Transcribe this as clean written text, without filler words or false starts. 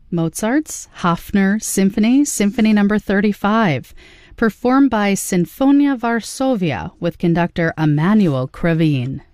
Mozart's Hafner Symphony, Symphony No. 35, performed by Sinfonia Varsovia with conductor Emanuel Krivine.